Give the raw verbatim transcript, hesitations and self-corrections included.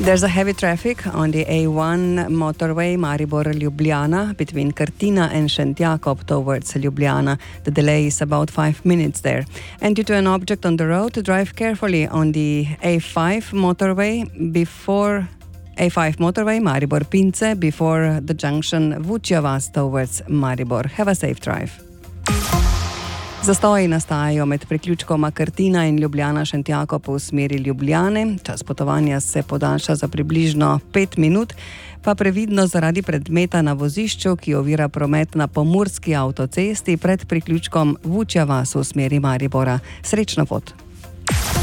There's a heavy traffic on the A one motorway Maribor-Ljubljana between Krtina and Šentjakov towards Ljubljana. The delay is about five minutes there. And due to an object on the road, drive carefully on the A five motorway before A five motorway Maribor-Pince before the junction Vučja vas towards Maribor. Have a safe drive. Zastoji nastajajo med priključkoma Krtina in Ljubljana-Šentjakov v smeri Ljubljane. Čas potovanja se podaljša za približno pet minut, pa previdno zaradi predmeta na vozišču, ki ovira promet na pomurski avtocesti pred priključkom Vučja vas v smeri Maribora. Srečno pot!